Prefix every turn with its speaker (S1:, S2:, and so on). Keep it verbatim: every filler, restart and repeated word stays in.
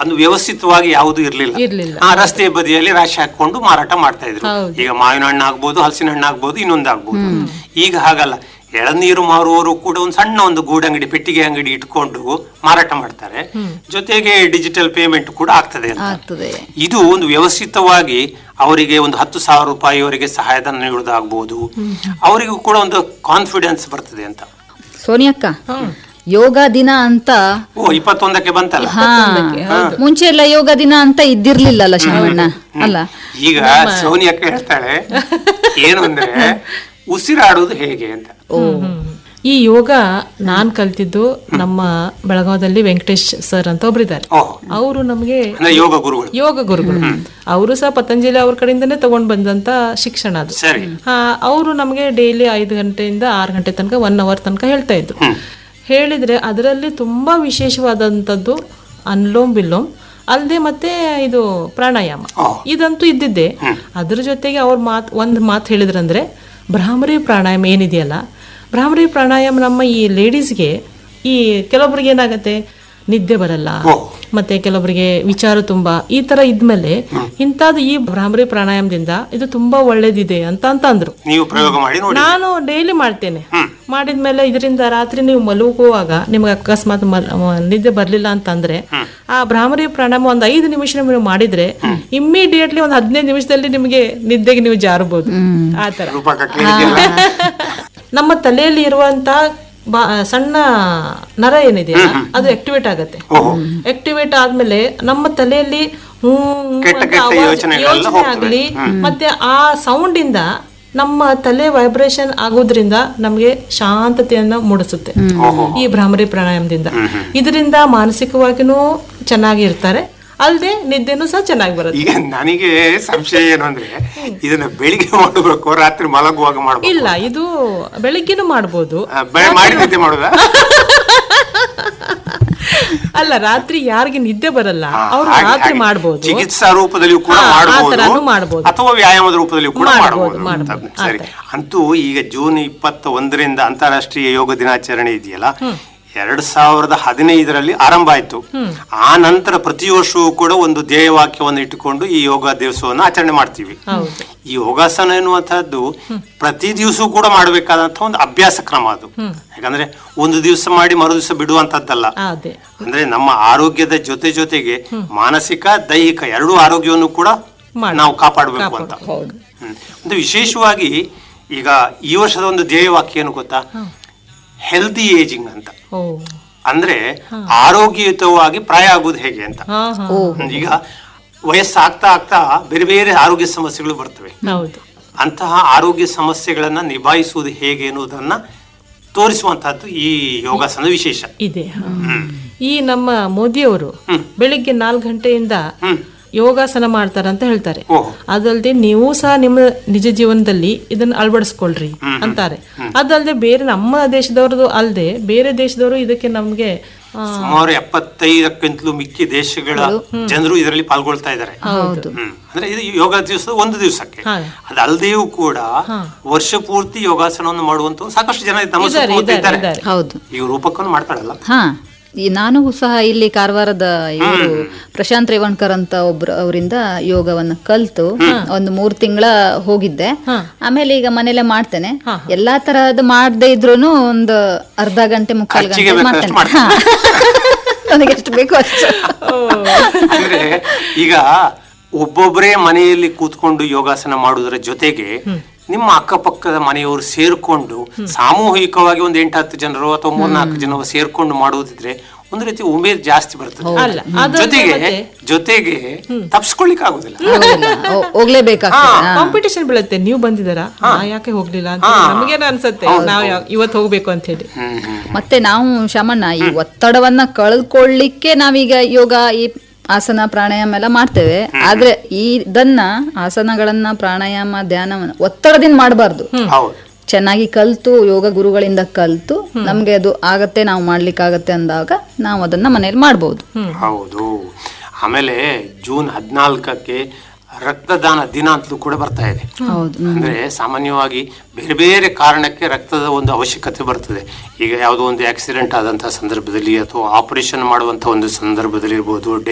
S1: ಅದು ವ್ಯವಸ್ಥಿತವಾಗಿ ಯಾವುದು ಇರ್ಲಿಲ್ಲ.
S2: ಇರ್ಲಿಲ್ಲ.
S1: ಆ ರಸ್ತೆ ಬದಿಯಲ್ಲಿ ರಾಶಿ ಹಾಕೊಂಡು ಮಾರಾಟ ಮಾಡ್ತಾ ಇದ್ರು. ಈಗ ಮಾವಿನ ಹಣ್ಣು ಆಗ್ಬೋದು, ಹಲಸಿನ ಹಣ್ಣು ಆಗ್ಬೋದು, ಇನ್ನೊಂದು ಆಗ್ಬೋದು. ಈಗ ಹಾಗಲ್ಲ, ಎಳನೀರು ಮಾರುವವರು ಕೂಡ ಒಂದು ಸಣ್ಣ ಒಂದು ಗೂಡಂಗಡಿ, ಪೆಟ್ಟಿಗೆ ಅಂಗಡಿ ಇಟ್ಕೊಂಡು ಮಾರಾಟ ಮಾಡ್ತಾರೆ. ಜೊತೆಗೆ ಡಿಜಿಟಲ್ ಪೇಮೆಂಟ್ ಕೂಡ ಆಗ್ತದೆ ಅಂತ. ಇದು ಒಂದು ವ್ಯವಸ್ಥಿತವಾಗಿ ಅವರಿಗೆ ಒಂದು ಹತ್ತು ಸಾವಿರ ರೂಪಾಯಿ ಅವರಿಗೆ ಸಹಾಯಧನ ನೀಡುವುದಾಗಬಹುದು, ಅವರಿಗೂ ಕೂಡ ಒಂದು ಕಾನ್ಫಿಡೆನ್ಸ್ ಬರ್ತದೆ ಅಂತ.
S3: ಸೋನಿಯಕ್ಕ, ಯೋಗ ದಿನ ಅಂತ
S1: ಓ ಇಪ್ಪತ್ತೊಂದಕ್ಕೆ ಬಂತಲ್ಲ.
S3: ಮುಂಚೆ ಎಲ್ಲ ಯೋಗ ದಿನ ಅಂತ ಇದ್ದಿರ್ಲಿಲ್ಲಲ್ಲ ಶ್ರವಣ ಅಲ್ಲ.
S1: ಈಗ ಸೋನಿಯಕ್ಕ ಹೇಳ್ತಾಳೆ ಏನು ಅಂದ್ರೆ ಉಸಿರಾಡುವುದು ಹೇಗೆ ಅಂತ.
S2: ಈ ಯೋಗ ನಾನ್ ಕಲ್ತಿದ್ದು ನಮ್ಮ ಬೆಳಗಾವದಲ್ಲಿ ವೆಂಕಟೇಶ್ ಸರ್ ಅಂತ ಒಬ್ರಿದ್ದಾರೆ. ಅವರು ನಮ್ಗೆ
S1: ಯೋಗ ಗುರುಗಳು
S2: ಯೋಗ ಗುರುಗಳು ಅವರು ಸಹ ಪತಂಜಲಿ ಅವ್ರ ಕಡೆಯಿಂದನೇ ತಗೊಂಡ್ ಬಂದಂತ ಶಿಕ್ಷಣ ಅದು. ಹಾ, ಅವರು ನಮ್ಗೆ ಡೈಲಿ ಐದು ಗಂಟೆಯಿಂದ ಆರು ಗಂಟೆ ತನಕ ಒನ್ ಅವರ್ ತನಕ ಹೇಳ್ತಾ ಇದ್ರು. ಹೇಳಿದ್ರೆ ಅದರಲ್ಲಿ ತುಂಬಾ ವಿಶೇಷವಾದಂತದ್ದು ಅನ್ಲೋಮ್ ವಿಲೋಮ್ ಅಲ್ಲದೆ ಮತ್ತೆ ಇದು ಪ್ರಾಣಾಯಾಮ ಇದಂತೂ ಇದ್ದಿದ್ದೆ. ಅದ್ರ ಜೊತೆಗೆ ಅವ್ರ ಮಾತ್ ಒಂದ್ ಮಾತು ಹೇಳಿದ್ರಂದ್ರೆ ಭ್ರಾಮರಿ ಪ್ರಾಣಾಯಾಮ ಏನಿದೆಯಲ್ಲ, ಭ್ರಾಮರಿ ಪ್ರಾಣಾಯಾಮ ನಮ್ಮ ಈ ಲೇಡೀಸ್ಗೆ ಈ ಕೆಲವೊಬ್ರಿಗೆ ಏನಾಗತ್ತೆ, ನಿದ್ದೆ ಬರಲ್ಲ, ಮತ್ತೆ ಕೆಲವರಿಗೆ ವಿಚಾರ ತುಂಬಾ ಈ ತರ ಇದ್ಮೇಲೆ ಇಂಥದ್ದು ಈ ಭ್ರಾಮರಿ ಪ್ರಾಣಾಯಾಮದಿಂದ ಇದು ತುಂಬಾ ಒಳ್ಳೇದಿದೆ ಅಂತ ಅಂತ ಅಂದ್ರು. ನಾನು ಡೈಲಿ ಮಾಡ್ತೇನೆ. ಮಾಡಿದ್ಮೇಲೆ ಇದರಿಂದ ರಾತ್ರಿ ನೀವು ಮಲಗುವಾಗ ನಿಮ್ಗೆ ಅಕಸ್ಮಾತ್ ನಿದ್ದೆ ಬರ್ಲಿಲ್ಲ ಅಂತಂದ್ರೆ ಆ ಭ್ರಾಮರಿ ಪ್ರಾಣಾಯಾಮ ಒಂದ್ ಐದು ನಿಮಿಷ ನೀವು ಮಾಡಿದ್ರೆ ಇಮ್ಮಿಡಿಯೇಟ್ಲಿ ಒಂದ್ ಹದಿನೈದು ನಿಮಿಷದಲ್ಲಿ ನಿಮ್ಗೆ ನಿದ್ದೆಗೆ ನೀವು ಜಾರಬಹುದು. ಆತರ ನಮ್ಮ ತಲೆಯಲ್ಲಿ ಇರುವಂತ ಸಣ್ಣ ನರ ಏನಿದೆ ಅದು ಆಕ್ಟಿವೇಟ್ ಆಗತ್ತೆ. ಆಕ್ಟಿವೇಟ್ ಆದ್ಮೇಲೆ ನಮ್ಮ ತಲೆಯಲ್ಲಿ ಯೋಚನೆ ಆಗ್ಲಿ ಮತ್ತೆ ಆ ಸೌಂಡ್ ಇಂದ ನಮ್ಮ ತಲೆ ವೈಬ್ರೇಷನ್ ಆಗೋದ್ರಿಂದ ನಮ್ಗೆ ಶಾಂತತೆಯನ್ನ ಮೂಡಿಸುತ್ತೆ ಈ ಭ್ರಾಮರಿ ಪ್ರಾಣಾಯಾಮದಿಂದ. ಇದರಿಂದ ಮಾನಸಿಕವಾಗಿನೂ ಚೆನ್ನಾಗಿ ಇರ್ತಾರೆ, ಅಲ್ಲದೆ ನಿದ್ದೆನೂ ಸಹ ಚೆನ್ನಾಗಿ ಬರುತ್ತೆ.
S1: ಈಗ ನನಗೆ ಸಂಶಯ ಏನು ಅಂದ್ರೆ ಇದನ್ನ ಬೆಳಿಗ್ಗೆ ಮಾಡಬೇಕು ರಾತ್ರಿ ಮಲಗುವಾಗ ಮಾಡಬೇಕು?
S2: ಇಲ್ಲ, ಇದು ಬೆಳಿಗ್ಗೆನೂ ಮಾಡಬಹುದು.
S1: ಮಾಡಿ ನಿದ್ದೆ ಮಾಡೋದಾ?
S2: ಅಲ್ಲ, ರಾತ್ರಿ ಯಾರಿಗೆ ನಿದ್ದೆ ಬರಲ್ಲ ಅವರು ರಾತ್ರಿ ಮಾಡಬಹುದು.
S1: ಚಿಕಿತ್ಸಾ ರೂಪದಲ್ಲಿ ಕೂಡ ಮಾಡಬಹುದು ಅಥವಾ ವ್ಯಾಯಾಮದ ರೂಪದಲ್ಲಿ ಕೂಡ ಮಾಡಬಹುದು. ಸರಿ, ಅಂತೂ ಈಗ ಜೂನ್ ಇಪ್ಪತ್ತ ಒಂದರಿಂದ ಅಂತಾರಾಷ್ಟ್ರೀಯ ಯೋಗ ದಿನಾಚರಣೆ ಇದೆಯಲ್ಲ, ಎರಡ್ ಸಾವಿರದ ಹದಿನೈದರಲ್ಲಿ ಆರಂಭ ಆಯ್ತು. ಆ ನಂತರ ಪ್ರತಿ ವರ್ಷವೂ ಕೂಡ ಒಂದು ಧ್ಯೇಯವಾಕ್ಯವನ್ನು ಇಟ್ಟುಕೊಂಡು ಈ ಯೋಗ ದಿವಸವನ್ನು ಆಚರಣೆ ಮಾಡ್ತೀವಿ. ಈ ಯೋಗಾಸನ ಎನ್ನುವಂತಹದ್ದು ಪ್ರತಿ ದಿವಸವೂ ಕೂಡ ಮಾಡಬೇಕಾದಂತಹ ಒಂದು ಅಭ್ಯಾಸ ಕ್ರಮ ಅದು. ಯಾಕಂದ್ರೆ ಒಂದು ದಿವಸ ಮಾಡಿ ಮರು ದಿವಸ ಬಿಡುವಂತದ್ದಲ್ಲ. ಅಂದ್ರೆ ನಮ್ಮ ಆರೋಗ್ಯದ ಜೊತೆ ಜೊತೆಗೆ ಮಾನಸಿಕ ದೈಹಿಕ ಎರಡೂ ಆರೋಗ್ಯವನ್ನು ಕೂಡ ನಾವು ಕಾಪಾಡಬೇಕು ಅಂತ. ಒಂದು ವಿಶೇಷವಾಗಿ ಈಗ ಈ ವರ್ಷದ ಒಂದು ಧ್ಯೇಯವಾಕ್ಯ ಏನು ಗೊತ್ತಾ? ಹೆಲ್ದಿ ಏಜಿಂಗ್ ಅಂತ. ಅಂದ್ರೆ ಆರೋಗ್ಯಯುತವಾಗಿ ಪ್ರಾಯ ಆಗುವುದು ಹೇಗೆ ಅಂತ. ಈಗ ವಯಸ್ಸಾಗ್ತಾ ಆಗ್ತಾ ಬೇರೆ ಬೇರೆ ಆರೋಗ್ಯ ಸಮಸ್ಯೆಗಳು ಬರ್ತವೆ. ಅಂತಹ ಆರೋಗ್ಯ ಸಮಸ್ಯೆಗಳನ್ನ ನಿಭಾಯಿಸುವುದು ಹೇಗೆ ಎನ್ನುವುದನ್ನ ತೋರಿಸುವಂತಹದ್ದು ಈ ಯೋಗಾಸನ ವಿಶೇಷ ಇದೆ.
S2: ಈ ನಮ್ಮ ಮೋದಿಯವರು ಬೆಳಿಗ್ಗೆ ನಾಲ್ಕು ಗಂಟೆಯಿಂದ ಯೋಗಾಸನ ಮಾಡ್ತಾರಂತ ಹೇಳ್ತಾರೆ. ಅದಲ್ಲದೆ ನೀವು ಸಹ ನಿಮ್ಮ ನಿಜ ಜೀವನದಲ್ಲಿ ಇದನ್ನ ಅಳವಡಿಸ್ಕೊಳ್ರಿ ಅಂತಾರೆ. ಅದಲ್ಲದೆ ಬೇರೆ ನಮ್ಮ ದೇಶದವ್ರದ್ದು ಅಲ್ಲದೆ ಬೇರೆ ದೇಶದವರು ಇದಕ್ಕೆ ನಮ್ಗೆ
S1: ಸುಮಾರು ಎಪ್ಪತ್ತೈದಕ್ಕಿಂತಲೂ ಮಿಕ್ಕಿ ದೇಶಗಳ ಜನರು ಇದರಲ್ಲಿ ಪಾಲ್ಗೊಳ್ತಾ ಇದ್ದಾರೆ. ಅಂದ್ರೆ ಇದು ಯೋಗ ದಿವಸ ಒಂದು ದಿವಸಕ್ಕೆ ಅದಲ್ಲದೆಯೂ ಕೂಡ ವರ್ಷ ಪೂರ್ತಿ ಯೋಗಾಸನವನ್ನು ಮಾಡುವಂತ ಸಾಕಷ್ಟು ಜನ ನಮ್ಮ ಸುತ್ತಮುತ್ತ ಇದ್ದಾರೆ. ಈಗ ರೂಪಕ್ಕನ್ನು ಮಾಡ್ತಾಳಲ್ಲ,
S3: ಈ ನಾನು ಸಹ ಇಲ್ಲಿ ಕಾರವಾರದ ಇವರು ಪ್ರಶಾಂತ್ ರೇವಣ್ಕರ್ ಅಂತ ಒಬ್ರು ಅವರಿಂದ ಯೋಗವನ್ನ ಕಲ್ತು ಒಂದು ಮೂರ್ ತಿಂಗಳ ಹೋಗಿದ್ದೆ. ಆಮೇಲೆ ಈಗ ಮನೇಲೆ ಮಾಡ್ತೇನೆ. ಎಲ್ಲಾ ತರಹದ ಮಾಡದೇ ಇದ್ರೂನು ಒಂದು ಅರ್ಧ ಗಂಟೆ ಮುಕ್ಕಾಲು ಗಂಟೆ ಮಾಡ್ತೇನೆ, ನನಗೆ ಎಷ್ಟು ಬೇಕು ಅಷ್ಟು.
S1: ಈಗ ಒಬ್ಬೊಬ್ಬರೇ ಮನೆಯಲ್ಲಿ ಕೂತ್ಕೊಂಡು ಯೋಗಾಸನ ಮಾಡುವುದರ ಜೊತೆಗೆ ನಿಮ್ಮ ಅಕ್ಕಪಕ್ಕದ ಮನೆಯವರು ಸೇರ್ಕೊಂಡು ಸಾಮೂಹಿಕವಾಗಿ ಒಂದು ಎಂಟು ಹತ್ತು ಜನರು ಅಥವಾ ಮೂರ್ನಾಲ್ಕು ಜನರು ಸೇರ್ಕೊಂಡು ಮಾಡುವುದಿದ್ರೆ ಒಂದು ರೀತಿ ಉಮೇದ್ ಜಾಸ್ತಿ ಬರ್ತದೆ. ಜೊತೆಗೆ ಜೊತೆಗೆ ತಪ್ಪಿಸ್ಕೊಳ್ಳಿಕ್ಕೆ ಆಗುದಿಲ್ಲ,
S2: ಕಾಂಪಿಟೇಷನ್ ಬೀಳುತ್ತೆ. ನೀವು ಬಂದಿದ್ದಾರಾ, ಯಾಕೆ ಹೋಗ್ಲಿಲ್ಲ ಅಂತ ನಮಗೇನ ಅನ್ಸುತ್ತೆ, ನಾವ್ ಇವತ್ತು ಹೋಗ್ಬೇಕು ಅಂತ ಹೇಳಿ.
S3: ಮತ್ತೆ ನಾವು ಶಮಣ್ಣ ಈ ಒತ್ತಡವನ್ನ ಕಳೆದುಕೊಳ್ಳಿಕ್ಕೆ ನಾವೀಗ ಯೋಗ ಈ ಆಸನ ಪ್ರಾಣಾಯಾಮ ಎಲ್ಲ ಮಾಡ್ತೇವೆ. ಆದ್ರೆ ಇದನ್ನ ಆಸನಗಳನ್ನ ಪ್ರಾಣಾಯಾಮ ಧ್ಯಾನವನ್ನ ಒತ್ತಡದಿಂದ ಮಾಡಬಾರ್ದು. ಚೆನ್ನಾಗಿ ಕಲ್ತು ಯೋಗ ಗುರುಗಳಿಂದ ಕಲ್ತು ನಮ್ಗೆ ಅದು ಆಗತ್ತೆ, ನಾವು ಮಾಡ್ಲಿಕ್ಕೆ ಆಗತ್ತೆ ಅಂದಾಗ ನಾವು ಅದನ್ನ ಮನೇಲಿ ಮಾಡ್ಬೋದು.
S1: ಹೌದು. ಆಮೇಲೆ ಜೂನ್ ಹದಿನಾಲ್ಕಕ್ಕೆ ರಕ್ತದಾನ ದಿನ ಅಂತಲೂ ಕೂಡ ಬರ್ತಾ ಇದೆ. ಅಂದ್ರೆ ಸಾಮಾನ್ಯವಾಗಿ ಬೇರೆ ಬೇರೆ ಕಾರಣಕ್ಕೆ ರಕ್ತದ ಒಂದು ಅವಶ್ಯಕತೆ ಬರ್ತದೆ. ಈಗ ಯಾವುದೋ ಒಂದು ಆಕ್ಸಿಡೆಂಟ್ ಆದಂತಹ ಸಂದರ್ಭದಲ್ಲಿ ಅಥವಾ ಆಪರೇಷನ್ ಮಾಡುವಂತಹ ಒಂದು ಸಂದರ್ಭದಲ್ಲಿ ಇರ್ಬೋದು,